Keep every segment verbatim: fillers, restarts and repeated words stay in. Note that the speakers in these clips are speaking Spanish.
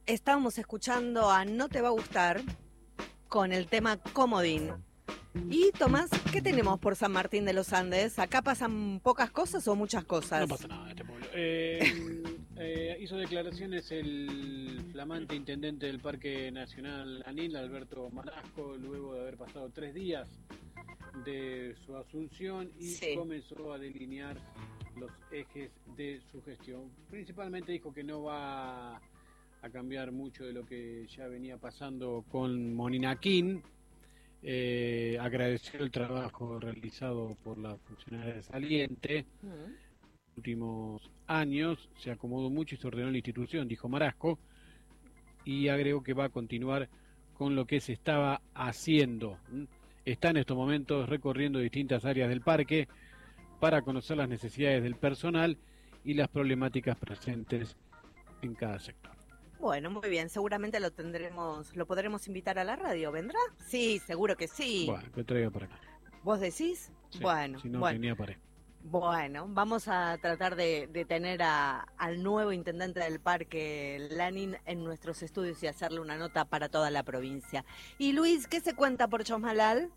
Estábamos escuchando a No Te Va a Gustar con el tema Comodín. Y Tomás, ¿qué tenemos por San Martín de los Andes? ¿Acá pasan pocas cosas o muchas cosas? No pasa nada en este pueblo. Eh, eh, hizo declaraciones el flamante intendente del Parque Nacional Lanín, Alberto Marasco, luego de haber pasado tres días de su asunción y sí. comenzó a delinear los ejes de su gestión. Principalmente dijo que no va a cambiar mucho de lo que ya venía pasando con Moninaquín. Eh, agradeció el trabajo realizado por la funcionaria saliente. Uh-huh. En los últimos años se acomodó mucho y se ordenó la institución, dijo Marasco, y agregó que va a continuar con lo que se estaba haciendo. Está en estos momentos recorriendo distintas áreas del parque para conocer las necesidades del personal y las problemáticas presentes en cada sector. Bueno, muy bien, seguramente lo tendremos, lo podremos invitar a la radio, ¿vendrá? Sí, seguro que sí. Bueno, que traiga para acá. ¿Vos decís? Sí, bueno, si no, bueno. venía para. Bueno, vamos a tratar de, de tener a, al nuevo intendente del Parque Lanín en nuestros estudios y hacerle una nota para toda la provincia. Y Luis, ¿qué se cuenta por Chosmalal?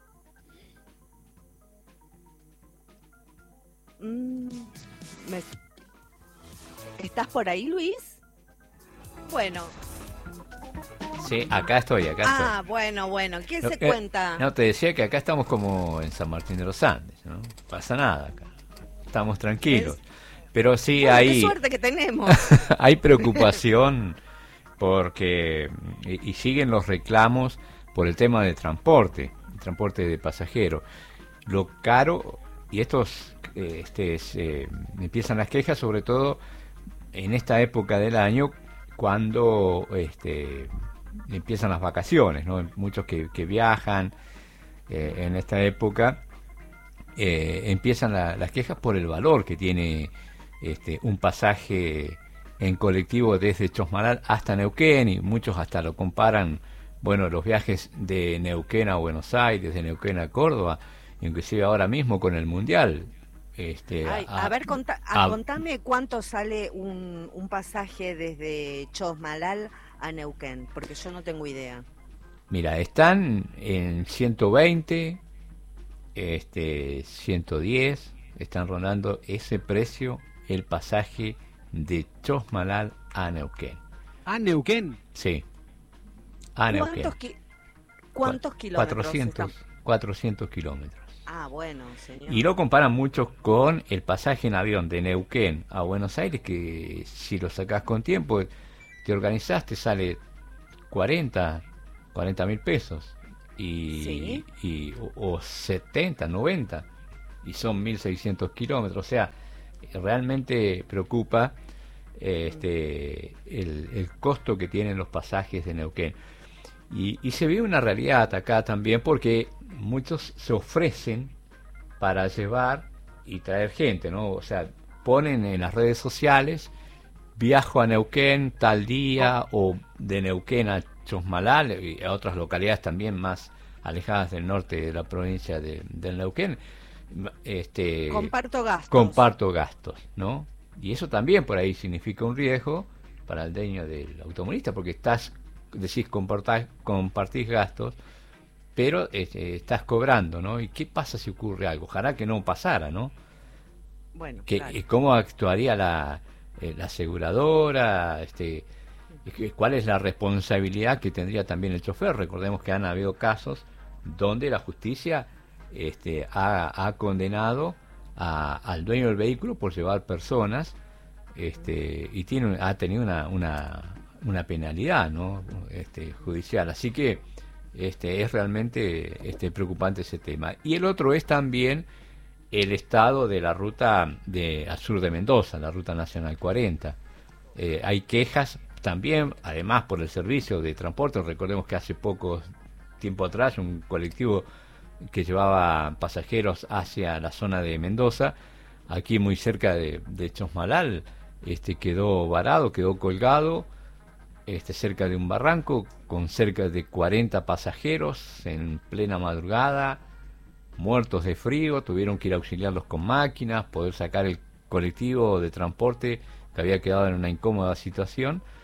Mm, me... ¿Estás por ahí, Luis? Bueno. Sí, acá estoy, acá estoy. Ah, bueno, bueno. ¿Qué no, se eh, cuenta? No, te decía que acá estamos como en San Martín de los Andes, ¿no? No pasa nada acá. Estamos tranquilos. ¿Es? Pero sí bueno, hay... ¡Qué suerte que tenemos! Hay preocupación porque... Y, y siguen los reclamos por el tema de transporte, transporte de pasajeros. Lo caro... Y estos... Este, se, empiezan las quejas, sobre todo en esta época del año, cuando este, empiezan las vacaciones, ¿no? Muchos que, que viajan eh, en esta época eh, empiezan la, las quejas por el valor que tiene este, un pasaje en colectivo desde Chosmalal hasta Neuquén, y muchos hasta lo comparan, bueno, los viajes de Neuquén a Buenos Aires, de Neuquén a Córdoba, inclusive ahora mismo con el Mundial. Este, Ay, a, a ver, conta, a, contame cuánto sale un, un pasaje desde Chosmalal a Neuquén, porque yo no tengo idea. Mira, están en ciento veinte, este, ciento diez, están rondando ese precio el pasaje de Chosmalal a Neuquén. ¿A Neuquén? Sí, a ¿Cuántos Neuquén. Ki ¿Cuántos kilómetros? cuatrocientos, cuatrocientos kilómetros. Ah, bueno, señor. Y lo comparan mucho con el pasaje en avión de Neuquén a Buenos Aires, que si lo sacás con tiempo, te organizás, te sale cuarenta mil pesos. Y, ¿Sí? y, o, o setenta, noventa. Y son mil seiscientos kilómetros. O sea, realmente preocupa este, el, el costo que tienen los pasajes de Neuquén. Y, y se ve una realidad acá también, porque muchos se ofrecen para llevar y traer gente, ¿no? O sea, ponen en las redes sociales, viajo a Neuquén tal día, o de Neuquén a Chosmalal y a otras localidades también más alejadas del norte de la provincia de, del Neuquén. Este, comparto gastos. Comparto gastos, ¿no? Y eso también por ahí significa un riesgo para el dueño del automovilista, porque estás, decís, compartás, compartís gastos, pero este, estás cobrando, ¿no? ¿Y qué pasa si ocurre algo? Ojalá que no pasara, ¿no? Bueno, que, claro. ¿Cómo actuaría la, eh, la aseguradora? Este, ¿Cuál es la responsabilidad que tendría también el chofer? Recordemos que han habido casos donde la justicia este, ha, ha condenado a, al dueño del vehículo por llevar personas este, y tiene ha tenido una, una, una penalidad, ¿no? Este, judicial. Así que Este, es realmente este, preocupante ese tema. Y el otro es también el estado de la ruta de, al sur de Mendoza, la ruta nacional cuarenta. Eh, hay quejas también, además por el servicio de transporte. Recordemos que hace poco tiempo atrás un colectivo que llevaba pasajeros hacia la zona de Mendoza, aquí muy cerca de, de Chosmalal, este, quedó varado, quedó colgado, Este, cerca de un barranco, con cerca de cuarenta pasajeros en plena madrugada, muertos de frío. Tuvieron que ir a auxiliarlos con máquinas, poder sacar el colectivo de transporte que había quedado en una incómoda situación.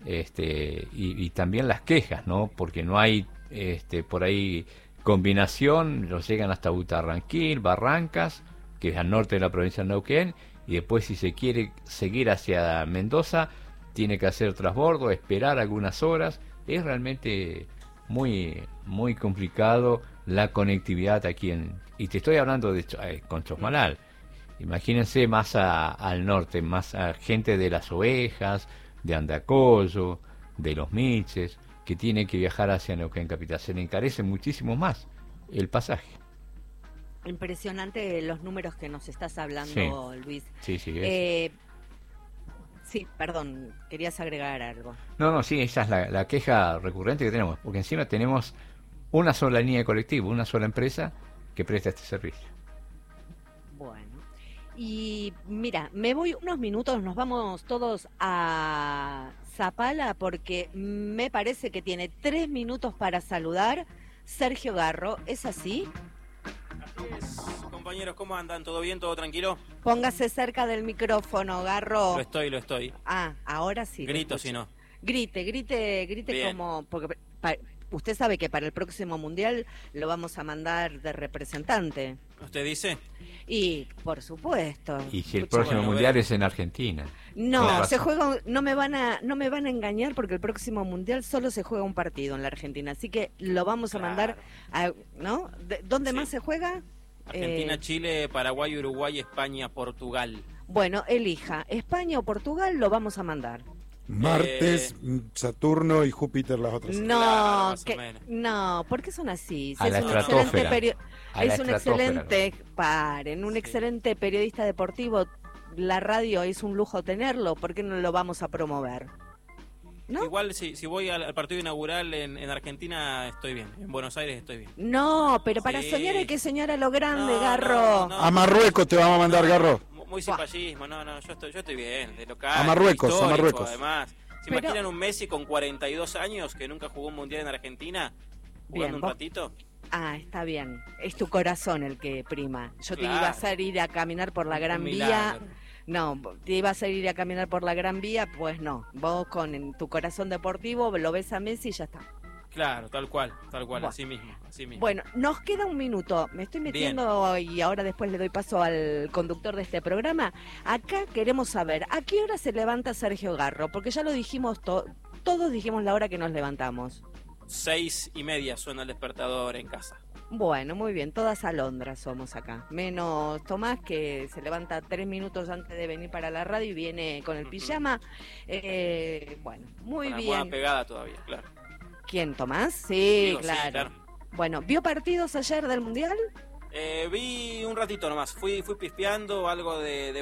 este, y, y también las quejas, ¿no? Porque no hay este, por ahí combinación, los llegan hasta Butarranquil, Barrancas, que es al norte de la provincia de Neuquén, y después si se quiere seguir hacia Mendoza, tiene que hacer transbordo, esperar algunas horas. Es realmente muy muy complicado la conectividad aquí en, y te estoy hablando de eh, con Chosmalal. Imagínense más a, al norte, más a gente de Las Ovejas, de Andacollo, de Los Miches, que tiene que viajar hacia Neuquén capital. Se le encarece muchísimo más el pasaje. Impresionante los números que nos estás hablando, Sí. Luis. Sí, sí, es. Eh, sí, perdón, querías agregar algo. No, no, sí, esa es la, la queja recurrente que tenemos, porque encima tenemos una sola línea de colectivo, una sola empresa que presta este servicio. Bueno, y mira, me voy unos minutos, nos vamos todos a Zapala porque me parece que tiene tres minutos para saludar Sergio Garro, ¿es así? Así es, compañeros, ¿cómo andan? ¿Todo bien? ¿Todo tranquilo? Póngase cerca del micrófono, Garro. Lo estoy, lo estoy. Ah, ahora sí. lo Grito escucho. si no. Grite, grite, grite Bien. como... porque pa- usted sabe que para el próximo Mundial lo vamos a mandar de representante. ¿Usted dice? Y, por supuesto. Y si el Escucha, próximo bueno, mundial ve- es en Argentina. No, Claro. se juega, no me van a, no me van a engañar porque el próximo mundial solo se juega un partido en la Argentina, así que lo vamos a Claro. mandar a, ¿no? ¿De- ¿Dónde Sí. más se juega? Argentina, Eh, Chile, Paraguay, Uruguay, España, Portugal. Bueno, elija, España o Portugal, lo vamos a mandar. Martes, Eh, Saturno y Júpiter las otras. No, Claro, más o que, menos. no, ¿por qué son así? Si A es la un excelente estratosfera. perio- A la es un estratosfera, excelente, paren, un Sí. excelente periodista deportivo. La radio es un lujo tenerlo, ¿por qué no lo vamos a promover? ¿No? Igual si, si voy al, al partido inaugural en, en Argentina estoy bien, en Buenos Aires estoy bien. No, pero para Sí. soñar hay que soñar a lo grande, No, Garro. no, no. A Marruecos te vamos a mandar, Garro. Mu- Muy simpallismo, no, no, yo estoy, yo estoy bien, de local. A Marruecos, a histórico, Marruecos. Además, ¿se Pero- imaginan un Messi con cuarenta y dos años que nunca jugó un mundial en Argentina? Jugando Bien, un vos- ratito. Ah, está bien. Es tu corazón el que prima. Yo te Claro. iba a hacer ir a caminar por la Un Gran Vía. milagro. No, te iba a hacer ir a caminar por la Gran Vía, pues no. Vos con en tu corazón deportivo lo ves a Messi y ya está. Claro, tal cual, tal cual, Bueno. así mismo, así mismo. Bueno, nos queda un minuto. Me estoy metiendo y ahora después le doy paso al conductor de este programa. Acá queremos saber, ¿a qué hora se levanta Sergio Garro? Porque ya lo dijimos, to- todos dijimos la hora que nos levantamos. Seis y media suena el despertador en casa. Bueno, muy bien, todas alondras somos acá. Menos Tomás, que se levanta tres minutos antes de venir para la radio y viene con el Ujú. pijama. Eh, bueno, muy Con la almohada bien. pegada todavía, claro. ¿Quién, Tomás? Sí, Digo, sí, claro. claro. Bueno, ¿vio partidos ayer del Mundial? Eh, vi un ratito nomás, fui fui pispeando algo de, de